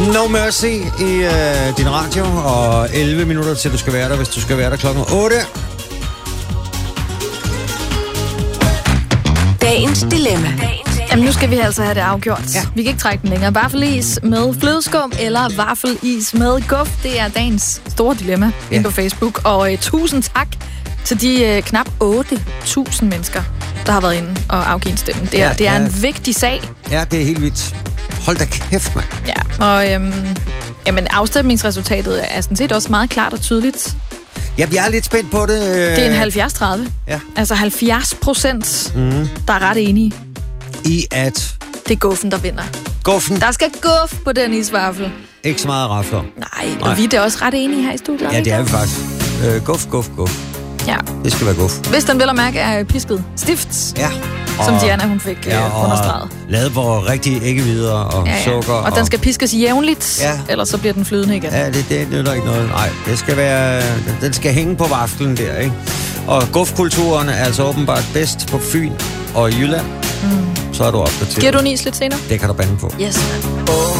No Mercy i din radio, og 11 minutter til du skal være der, hvis du skal være der klokken 8. Dagens dilemma. Jamen, nu skal vi altså have det afgjort. Ja. Vi kan ikke trække den længere. Vaffelis med flødeskum eller vaffelis med guf. Det er dagens store dilemma inde på Facebook. Og tusind tak til de knap 8.000 mennesker, der har været inde og afgivet en stemme. Det er en vigtig sag. Ja, det er helt vildt. Hold da kæft, mand. Ja, og jamen, afstemningsresultatet er sådan set også meget klart og tydeligt. Ja, jeg er lidt spændt på det. Det er en 70-30. Ja. Altså 70%, der er ret enige. I at Det er guffen, der vinder. guffen Der skal guf på den isvaffel. ikke så meget rafler. Nej, og vi er da også ret enige her i studiet. Ja, det er vi faktisk. Guf. Ja. Det skal være guf. Hvis den vel at mærke er pisket stift, Ja. som Diana hun fik understreget. Lavet på rigtige æggehvider og sukker. Og den skal piskes jævnligt, ellers så bliver den flydende igen. Ja, det nytter ikke noget. Nej, det skal være... Den skal hænge på vaflen der, ikke? Og gufkulturen er altså åbenbart bedst på Fyn og i Jylland. Så er du opdateret. Giver du en is lidt senere? Det kan du bande på. Yes.